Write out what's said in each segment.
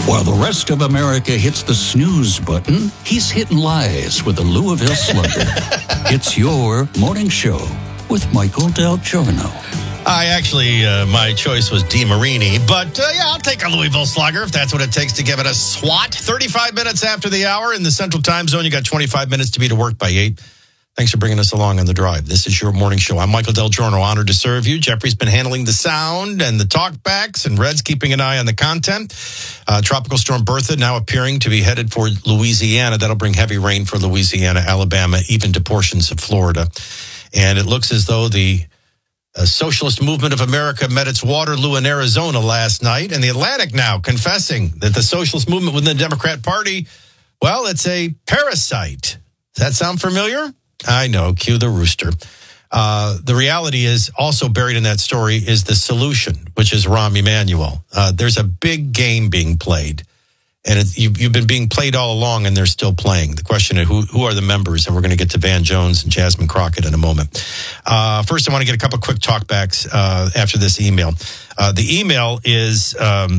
While the rest of America hits the snooze button, he's hitting lies with the Louisville Slugger. It's your morning show with Michael Del Giorno. My choice was DeMarini, but I'll take a Louisville Slugger if that's what it takes to give it a swat. 35 minutes after the hour in the Central Time Zone. You got 25 minutes to be to work by 8. Thanks for bringing us along on the drive. This is your morning show. I'm Michael Del Giorno, honored to serve you. Jeffrey's been handling the sound and the talkbacks, and Red's keeping an eye on the content. Tropical Storm Bertha now appearing to be headed for Louisiana. That'll bring heavy rain for Louisiana, Alabama, even to portions of Florida. And it looks as though the Socialist Movement of America met its Waterloo in Arizona last night, and the Atlantic now confessing that the Socialist Movement within the Democrat Party, well, it's a parasite. Does that sound familiar? I know, cue the rooster. The reality is, also buried in that story is the solution, which is Rahm Emanuel. There's a big game being played, and you've been being played all along, and they're still playing. The question is, who are the members? And we're going to get to Van Jones and Jasmine Crockett in a moment. First, I want to get a couple quick talkbacks after this email. The email is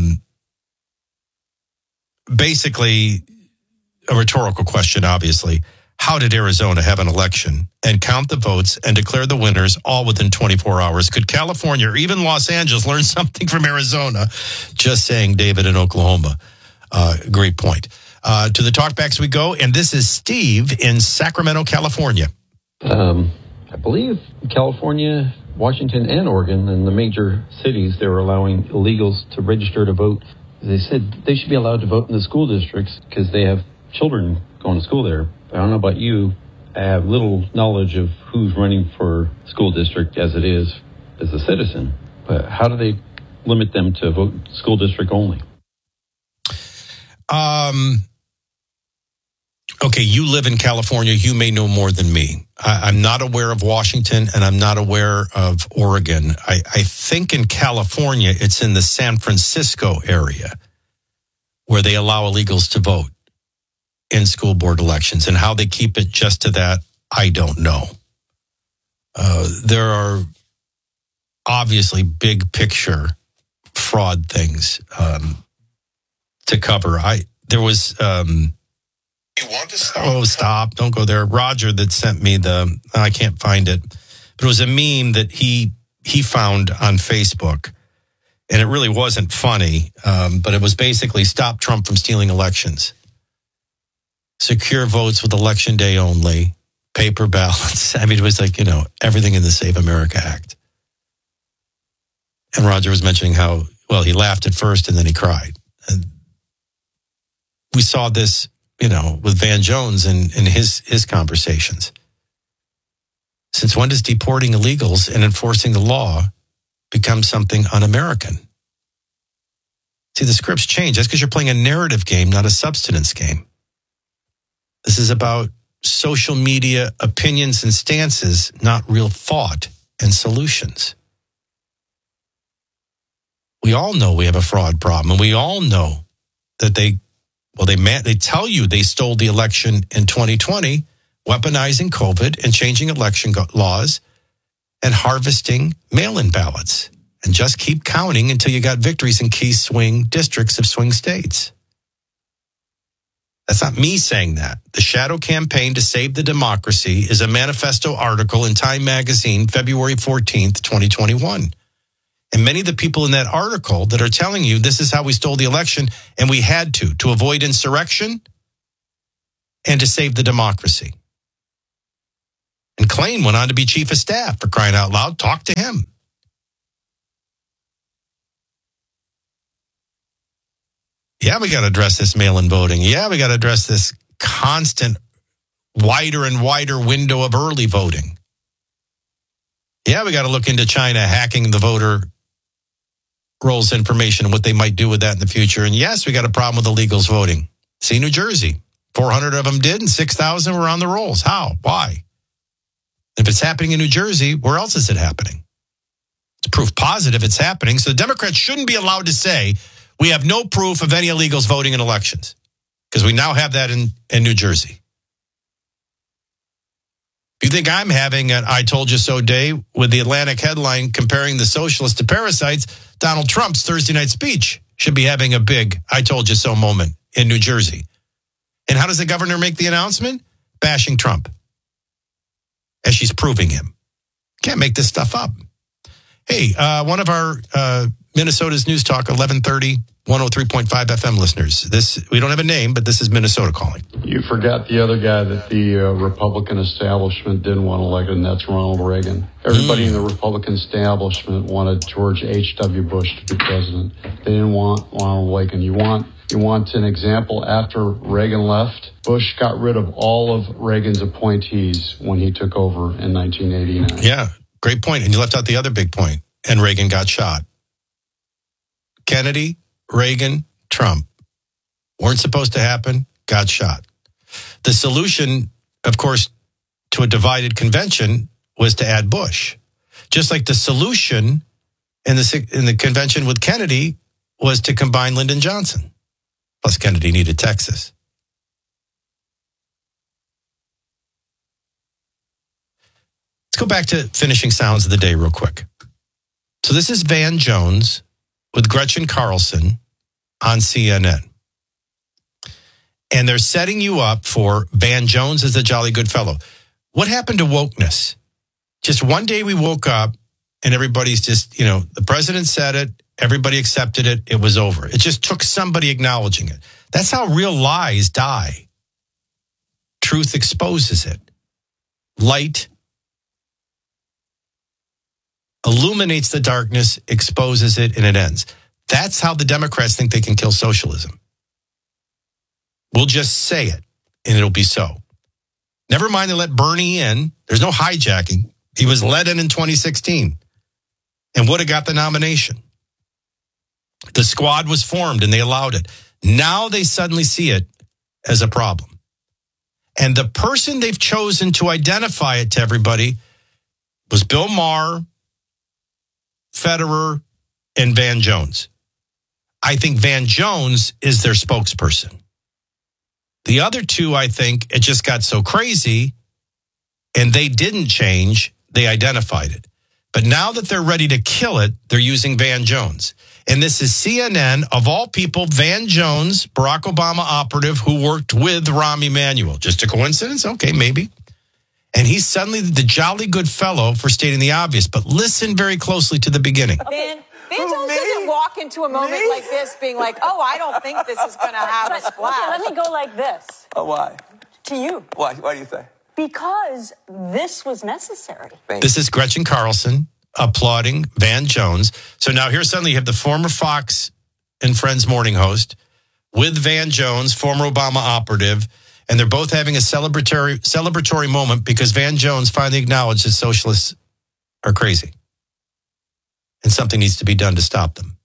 basically a rhetorical question, obviously. How did Arizona have an election and count the votes and declare the winners all within 24 hours? Could California or even Los Angeles learn something from Arizona? Just saying, David, in Oklahoma. Great point. To the talkbacks we go, and this is Steve in Sacramento, California. I believe California, Washington, and Oregon, and the major cities, they were allowing illegals to register to vote. They said they should be allowed to vote in the school districts because they have children going to school there. I don't know about you. I have little knowledge of who's running for school district as it is as a citizen. But how do they limit them to vote school district only? Okay, you live in California. You may know more than me. I'm not aware of Washington, and I'm not aware of Oregon. I think in California, it's in the San Francisco area where they allow illegals to vote in school board elections, and how they keep it just to that, I don't know. There are obviously big picture fraud things to cover. There was You want to stop? Oh, stop. Don't go there. Roger that sent me I can't find it, but it was a meme that he found on Facebook, and it really wasn't funny, but it was basically stop Trump from stealing elections. Secure votes with election day only, paper ballots. I mean, it was like, everything in the Save America Act. And Roger was mentioning how, he laughed at first and then he cried. And we saw this, with Van Jones and his conversations. Since when does deporting illegals and enforcing the law become something un-American? See, the scripts change. That's because you're playing a narrative game, not a substance game. This is about social media opinions and stances, not real thought and solutions. We all know we have a fraud problem, and we all know that they tell you they stole the election in 2020, weaponizing COVID and changing election laws and harvesting mail-in ballots. And just keep counting until you got victories in key swing districts of swing states. That's not me saying that. The Shadow Campaign to Save the Democracy is a manifesto article in Time Magazine, February 14th, 2021. And many of the people in that article that are telling you this is how we stole the election, and we had to avoid insurrection and to save the democracy. And Klain went on to be chief of staff, for crying out loud. Talk to him. Yeah, we got to address this mail-in voting. Yeah, we got to address this constant wider and wider window of early voting. Yeah, we got to look into China hacking the voter rolls information and what they might do with that in the future. And yes, we got a problem with illegals voting. See New Jersey. 400 of them did and 6,000 were on the rolls. How? Why? If it's happening in New Jersey, where else is it happening? It's proof positive it's happening. So the Democrats shouldn't be allowed to say, we have no proof of any illegals voting in elections, because we now have that in New Jersey. If you think I'm having an I told you so day with the Atlantic headline comparing the socialists to parasites, Donald Trump's Thursday night speech should be having a big I told you so moment in New Jersey. And how does the governor make the announcement? Bashing Trump. As she's proving him. Can't make this stuff up. Hey, one of our Minnesota's News Talk 1130, 103.5 FM listeners. We don't have a name, but this is Minnesota calling. You forgot the other guy that the Republican establishment didn't want elected, and that's Ronald Reagan. Everybody in the Republican establishment wanted George H.W. Bush to be president. They didn't want Ronald Reagan. You want an example? After Reagan left, Bush got rid of all of Reagan's appointees when he took over in 1989. Yeah, great point. And you left out the other big point. And Reagan got shot. Kennedy, Reagan, Trump weren't supposed to happen, got shot. The solution, of course, to a divided convention was to add Bush. Just like the solution in the convention with Kennedy was to combine Lyndon Johnson. Plus, Kennedy needed Texas. Let's go back to finishing sounds of the day real quick. So this is Van Jones with Gretchen Carlson on CNN. And they're setting you up for Van Jones as a jolly good fellow. What happened to wokeness? Just one day we woke up and everybody's just, the president said it, everybody accepted it, it was over. It just took somebody acknowledging it. That's how real lies die. Truth exposes it. Light illuminates the darkness, exposes it, and it ends. That's how the Democrats think they can kill socialism. We'll just say it, and it'll be so. Never mind they let Bernie in. There's no hijacking. He was let in 2016 and would have got the nomination. The squad was formed, and they allowed it. Now they suddenly see it as a problem. And the person they've chosen to identify it to everybody was Bill Maher, Federer, and Van Jones. I think Van Jones is their spokesperson. The other two, I think, it just got so crazy, and they didn't change, they identified it. But now that they're ready to kill it, they're using Van Jones. And this is CNN, of all people, Van Jones, Barack Obama operative who worked with Rahm Emanuel. Just a coincidence? Okay, maybe. And he's suddenly the jolly good fellow for stating the obvious. But listen very closely to the beginning. Van Jones doesn't walk into a moment like this being like, oh, I don't think this is going to have a splash. Okay, let me go like this. Oh, why? To you. Why do you say? Because this was necessary. This is Gretchen Carlson applauding Van Jones. So now here suddenly you have the former Fox and Friends morning host with Van Jones, former Obama operative, and they're both having a celebratory moment because Van Jones finally acknowledged that socialists are crazy. And something needs to be done to stop them.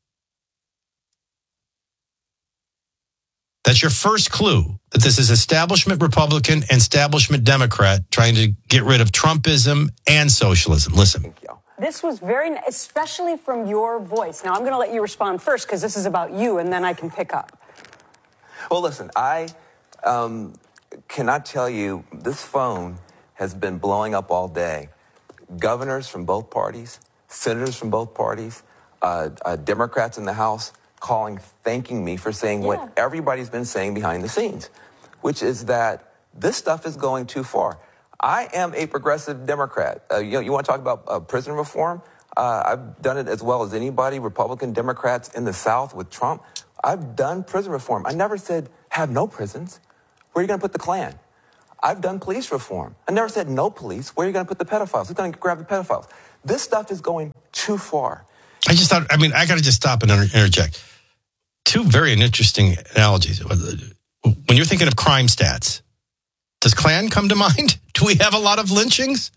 That's your first clue that this is establishment Republican and establishment Democrat trying to get rid of Trumpism and socialism. Listen. This was especially from your voice. Now, I'm going to let you respond first because this is about you, and then I can pick up. Well, listen, I cannot tell you, this phone has been blowing up all day. Governors from both parties, senators from both parties, Democrats in the House calling, thanking me for saying what everybody's been saying behind the scenes, which is that this stuff is going too far. I am a progressive Democrat. You want to talk about prison reform? I've done it as well as anybody, Republican Democrats in the South with Trump. I've done prison reform. I never said have no prisons. Where are you going to put the Klan? I've done police reform. I never said no police. Where are you going to put the pedophiles? Who's going to grab the pedophiles? This stuff is going too far. I got to just stop and interject. Two very interesting analogies. When you're thinking of crime stats, does Klan come to mind? Do we have a lot of lynchings?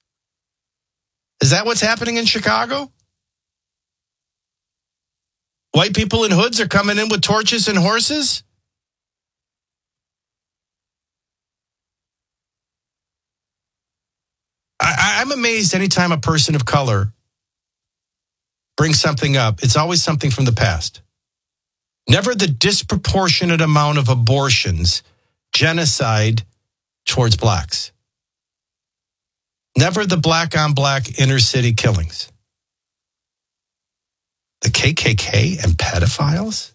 Is that what's happening in Chicago? White people in hoods are coming in with torches and horses? I'm amazed anytime a person of color brings something up, it's always something from the past. Never the disproportionate amount of abortions, genocide towards blacks. Never the black on black inner city killings. The KKK and pedophiles?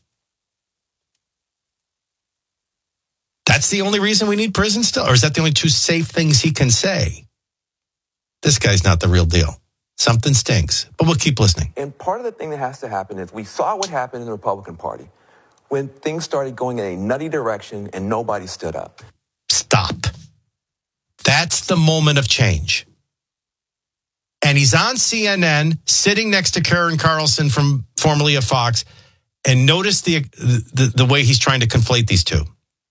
That's the only reason we need prison still? Or is that the only two safe things he can say? This guy's not the real deal. Something stinks, but we'll keep listening. And part of the thing that has to happen is we saw what happened in the Republican Party when things started going in a nutty direction and nobody stood up. Stop. That's the moment of change. And he's on CNN sitting next to Karen Carlson from formerly of Fox, and notice the way he's trying to conflate these two.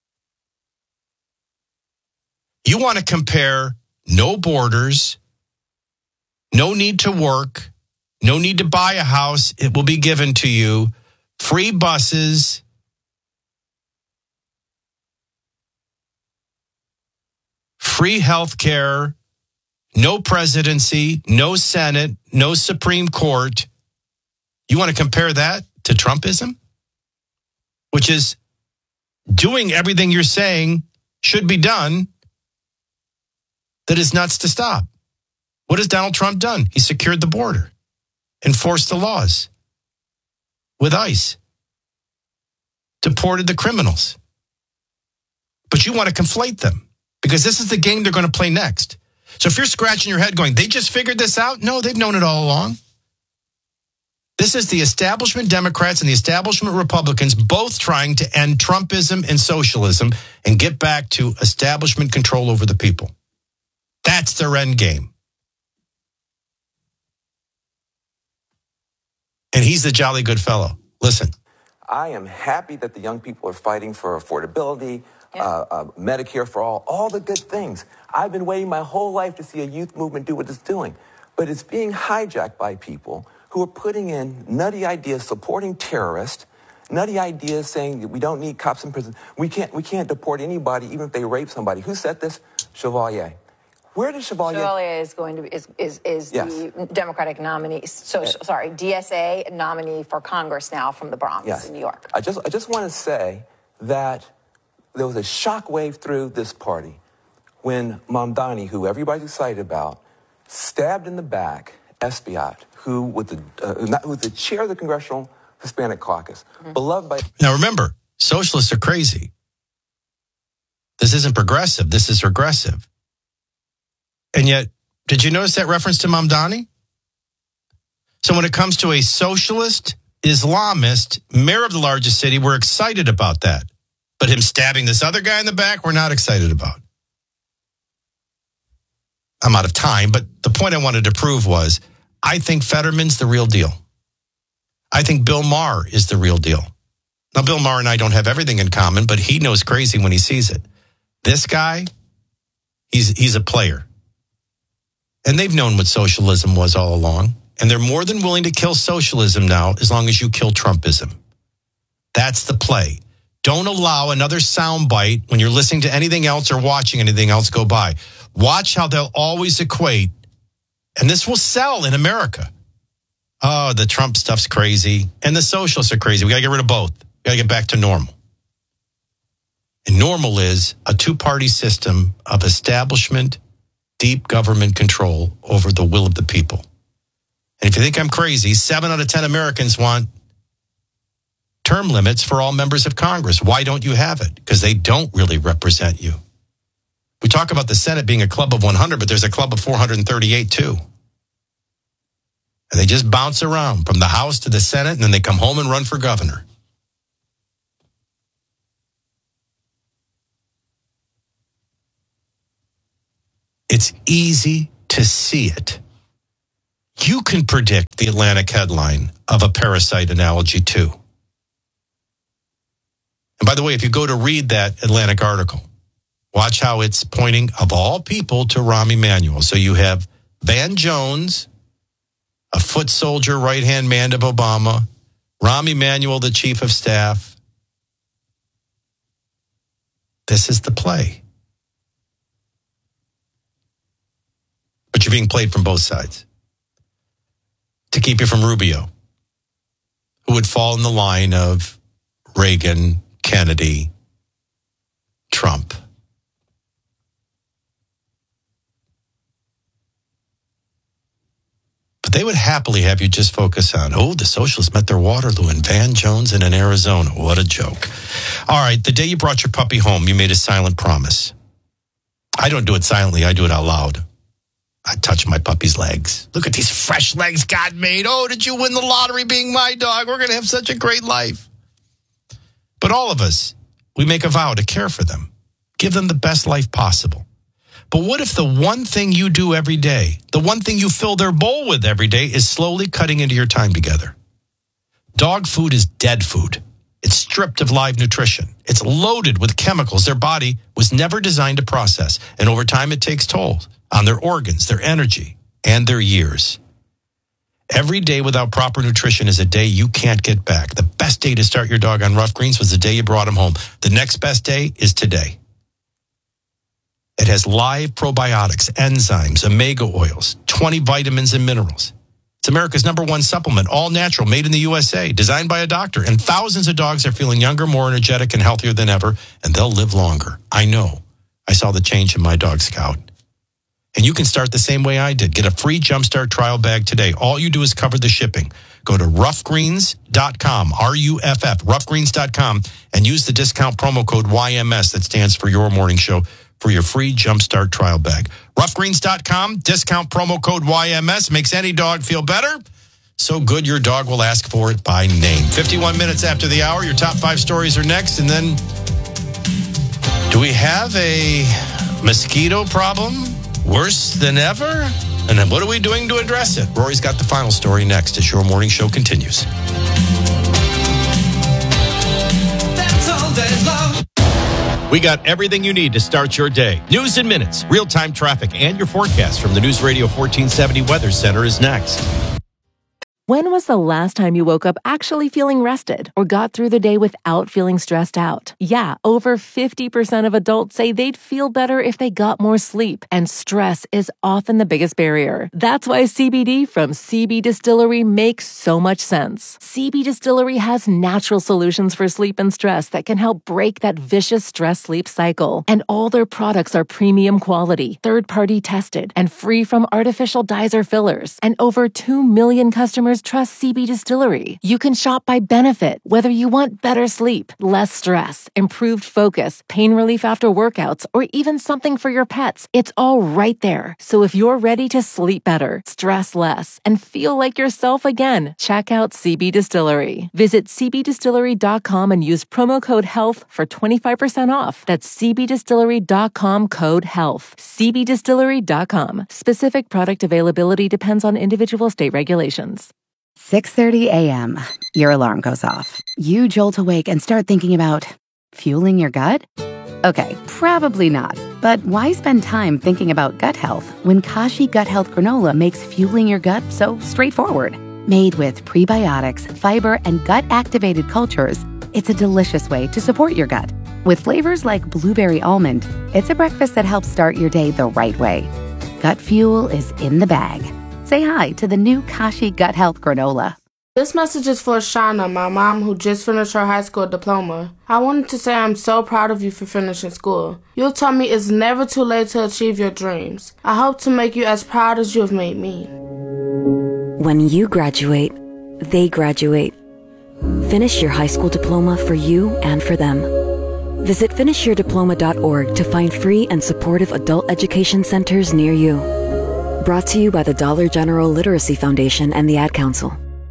You want to compare no borders, no need to work, no need to buy a house, it will be given to you, free buses, free health care, no presidency, no Senate, no Supreme Court. You want to compare that to Trumpism? Which is doing everything you're saying should be done that is nuts to stop. What has Donald Trump done? He secured the border, enforced the laws with ICE, deported the criminals. But you want to conflate them because this is the game they're going to play next. So if you're scratching your head going, they just figured this out? No, they've known it all along. This is the establishment Democrats and the establishment Republicans both trying to end Trumpism and socialism and get back to establishment control over the people. That's their end game. And he's the jolly good fellow. Listen. I am happy that the young people are fighting for affordability, Medicare for all the good things. I've been waiting my whole life to see a youth movement do what it's doing. But it's being hijacked by people who are putting in nutty ideas, supporting terrorists, nutty ideas saying that we don't need cops in prison. We can't deport anybody, even if they rape somebody. Who said this? Chevalier. Where does Chevalier? Chevalier is going to be is yes. The Democratic nominee. DSA nominee for Congress now from the Bronx in New York. I just want to say that there was a shockwave through this party when Mamdani, who everybody's excited about, stabbed in the back Espaillat, who was the chair of the Congressional Hispanic Caucus, beloved by. Now remember, socialists are crazy. This isn't progressive. This is regressive. And yet, did you notice that reference to Mamdani? So when it comes to a socialist, Islamist, mayor of the largest city, we're excited about that. But him stabbing this other guy in the back, we're not excited about. I'm out of time, but the point I wanted to prove was, I think Fetterman's the real deal. I think Bill Maher is the real deal. Now, Bill Maher and I don't have everything in common, but he knows crazy when he sees it. This guy, he's a player. And they've known what socialism was all along. And they're more than willing to kill socialism now as long as you kill Trumpism. That's the play. Don't allow another soundbite when you're listening to anything else or watching anything else go by. Watch how they'll always equate. And this will sell in America. Oh, the Trump stuff's crazy. And the socialists are crazy. We got to get rid of both. We got to get back to normal. And normal is a two-party system of establishment, deep government control over the will of the people. And if you think I'm crazy, 7 out of 10 Americans want term limits for all members of Congress. Why don't you have it? Because they don't really represent you. We talk about the Senate being a club of 100, but there's a club of 438 too. And they just bounce around from the House to the Senate, and then they come home and run for governor. It's easy to see it. You can predict the Atlantic headline of a parasite analogy too. And by the way, if you go to read that Atlantic article, watch how it's pointing, of all people, to Rahm Emanuel. So you have Van Jones, a foot soldier, right-hand man of Obama, Rahm Emanuel, the chief of staff. This is the play. But you're being played from both sides to keep you from Rubio, who would fall in the line of Reagan, Kennedy, Trump. But They would happily have you just focus on, the socialists met their Waterloo in Van Jones and in Arizona. What a joke. All right, the day you brought your puppy home, you made a silent promise. I don't do it silently. I do it out loud. I touch my puppy's legs. Look at these fresh legs God made. Oh, did you win the lottery being my dog? We're going to have such a great life. But all of us, we make a vow to care for them, give them the best life possible. But what if the one thing you do every day, the one thing you fill their bowl with every day is slowly cutting into your time together? Dog food is dead food. It's stripped of live nutrition. It's loaded with chemicals their body was never designed to process. And over time, it takes toll on their organs, their energy, and their years. Every day without proper nutrition is a day you can't get back. The best day to start your dog on Rough Greens was the day you brought him home. The next best day is today. It has live probiotics, enzymes, omega oils, 20 vitamins and minerals. It's America's #1 supplement, all natural, made in the USA, designed by a doctor. And thousands of dogs are feeling younger, more energetic, and healthier than ever, and they'll live longer. I know. I saw the change in my dog, Scout. And you can start the same way I did. Get a free Jumpstart trial bag today. All you do is cover the shipping. Go to roughgreens.com, RUFF, roughgreens.com, and use the discount promo code YMS, that stands for Your Morning Show, for your free Jumpstart trial bag. Roughgreens.com, discount promo code YMS, makes any dog feel better. So good your dog will ask for it by name. 51 minutes after the hour, your top 5 stories are next. And then, do we have a mosquito problem worse than ever? And then what are we doing to address it? Rory's got the final story next as Your Morning Show continues. That's all there's love. We got everything you need to start your day. News in minutes, real-time traffic, and your forecast from the News Radio 1470 Weather Center is next. When was the last time you woke up actually feeling rested or got through the day without feeling stressed out? Yeah, over 50% of adults say they'd feel better if they got more sleep, and stress is often the biggest barrier. That's why CBD from CB Distillery makes so much sense. CB Distillery has natural solutions for sleep and stress that can help break that vicious stress-sleep cycle. And all their products are premium quality, third-party tested, and free from artificial dyes or fillers. And over 2 million customers trust CB Distillery. You can shop by benefit, whether you want better sleep, less stress, improved focus, pain relief after workouts, or even something for your pets. It's all right there. So if you're ready to sleep better, stress less, and feel like yourself again, check out CB Distillery. Visit cbdistillery.com and use promo code HEALTH for 25% off. That's cbdistillery.com, code HEALTH. cbdistillery.com. Specific product availability depends on individual state regulations. 6:30 a.m. Your alarm goes off. You jolt awake and start thinking about fueling your gut? Okay, probably not. But why spend time thinking about gut health when Kashi Gut Health Granola makes fueling your gut so straightforward? Made with prebiotics, fiber, and gut-activated cultures, it's a delicious way to support your gut. With flavors like blueberry almond, it's a breakfast that helps start your day the right way. Gut fuel is in the bag. Say hi to the new Kashi Gut Health Granola. This message is for Shauna, my mom who just finished her high school diploma. I wanted to say I'm so proud of you for finishing school. You told me it's never too late to achieve your dreams. I hope to make you as proud as you have made me. When you graduate, they graduate. Finish your high school diploma for you and for them. Visit finishyourdiploma.org to find free and supportive adult education centers near you. Brought to you by the Dollar General Literacy Foundation and the Ad Council.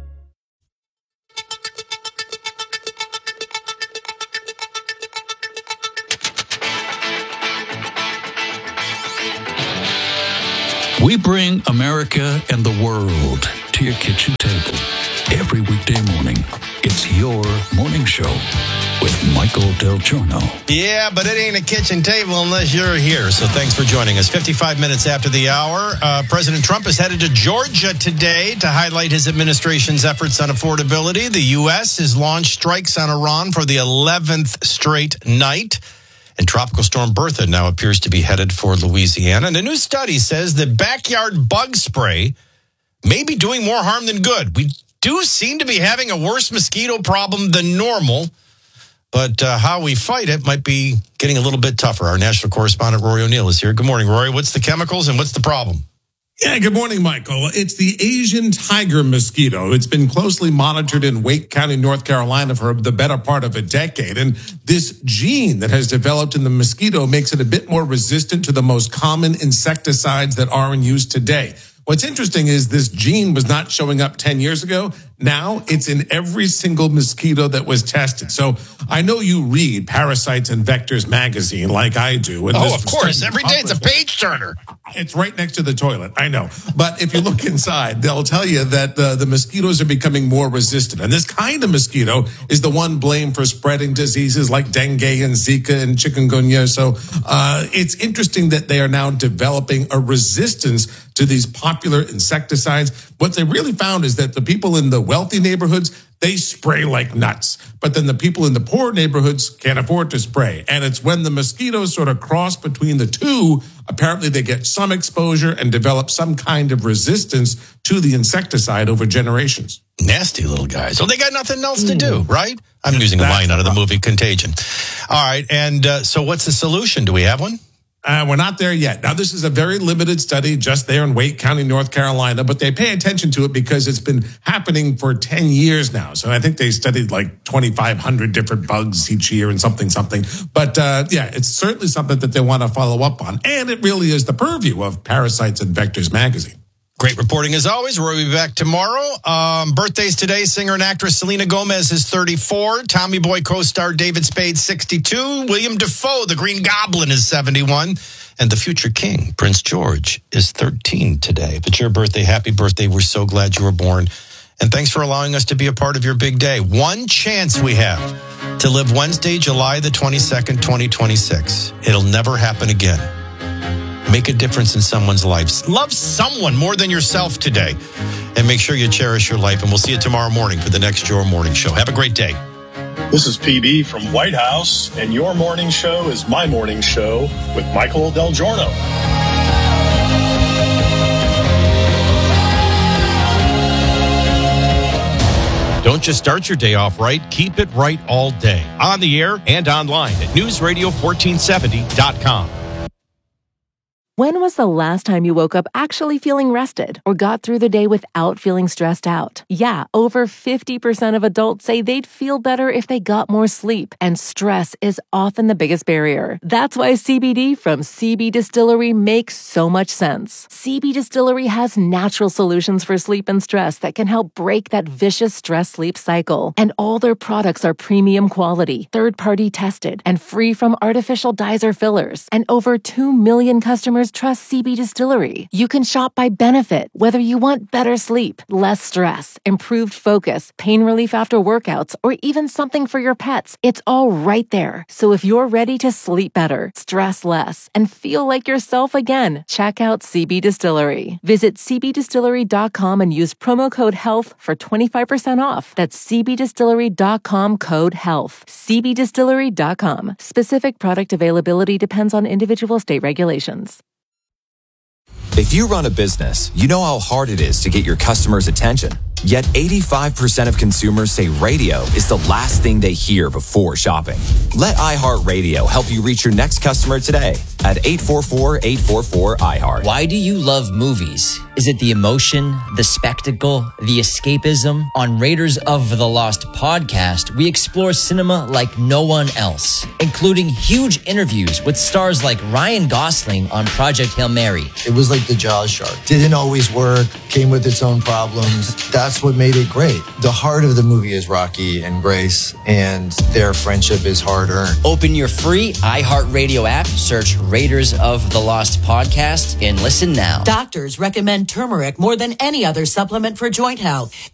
We bring America and the world to your kitchen table every weekday morning. It's Your Morning Show with Michael Del Giorno. Yeah, but it ain't a kitchen table unless you're here. So thanks for joining us. 55 minutes after the hour, President Trump is headed to Georgia today to highlight his administration's efforts on affordability. The U.S. has launched strikes on Iran for the 11th straight night. And Tropical Storm Bertha now appears to be headed for Louisiana. And a new study says that backyard bug spray may be doing more harm than good. We do seem to be having a worse mosquito problem than normal. But how we fight it might be getting a little bit tougher. Our national correspondent, Rory O'Neill, is here. Good morning, Rory. What's the chemicals and what's the problem? Yeah, good morning, Michael. It's the Asian tiger mosquito. It's been closely monitored in Wake County, North Carolina for the better part of a decade. And this gene that has developed in the mosquito makes it a bit more resistant to the most common insecticides that are in use today. What's interesting is this gene was not showing up 10 years ago. Now it's in every single mosquito that was tested. So I know you read Parasites and Vectors magazine like I do. And of course. Every day it's a page turner. It's right next to the toilet. I know. But if you look inside, they'll tell you that the mosquitoes are becoming more resistant. And this kind of mosquito is the one blamed for spreading diseases like dengue and Zika and chikungunya. So it's interesting that they are now developing a resistance to these popular insecticides. What they really found is that the people in the wealthy neighborhoods, they spray like nuts. But then the people in the poor neighborhoods can't afford to spray. And it's when the mosquitoes sort of cross between the two, apparently they get some exposure and develop some kind of resistance to the insecticide over generations. Nasty little guys. So they got nothing else to do, right? I'm using a line out of the movie Contagion. All right. And so what's the solution? Do we have one? We're not there yet. Now, this is a very limited study just there in Wake County, North Carolina, but they pay attention to it because it's been happening for 10 years now. So I think they studied like 2,500 different bugs each year and something. But yeah, it's certainly something that they want to follow up on. And it really is the purview of Parasites and Vectors magazine. Great reporting as always. We'll be back tomorrow. Birthdays today, singer and actress Selena Gomez is 34. Tommy Boy co-star David Spade, 62. William Dafoe, the Green Goblin, is 71. And the future king, Prince George, is 13 today. If it's your birthday, happy birthday. We're so glad you were born. And thanks for allowing us to be a part of your big day. One chance we have to live Wednesday, July the 22nd, 2026. It'll never happen again. Make a difference in someone's life. Love someone more than yourself today. And make sure you cherish your life. And we'll see you tomorrow morning for the next Your Morning Show. Have a great day. This is PB from White House, and Your Morning Show is my morning show with Michael Del Giorno. Don't just start your day off right, keep it right all day. On the air and online at newsradio1470.com. When was the last time you woke up actually feeling rested or got through the day without feeling stressed out? Yeah, over 50% of adults say they'd feel better if they got more sleep, and stress is often the biggest barrier. That's why CBD from CB Distillery makes so much sense. CB Distillery has natural solutions for sleep and stress that can help break that vicious stress-sleep cycle. And all their products are premium quality, third-party tested, and free from artificial dyes or fillers. And over 2 million customers trust CB Distillery. You can shop by benefit, whether you want better sleep, less stress, improved focus, pain relief after workouts, or even something for your pets. It's all right there. So if you're ready to sleep better, stress less, and feel like yourself again, check out CB Distillery. Visit cbdistillery.com and use promo code HEALTH for 25% off. That's cbdistillery.com code HEALTH. cbdistillery.com. Specific product availability depends on individual state regulations. If you run a business, you know how hard it is to get your customers' attention. Yet 85% of consumers say radio is the last thing they hear before shopping. Let iHeartRadio help you reach your next customer today at 844-844-iHeart. Why do you love movies? Is it the emotion, the spectacle, the escapism? On Raiders of the Lost podcast, we explore cinema like no one else, including huge interviews with stars like Ryan Gosling on Project Hail Mary. It was like the Jaws shark. Didn't always work, came with its own problems. That's what made it great. The heart of the movie is Rocky and Grace, and their friendship is hard-earned. Open your free iHeartRadio app, search Raiders of the Lost podcast, and listen now. Doctors recommend turmeric more than any other supplement for joint health.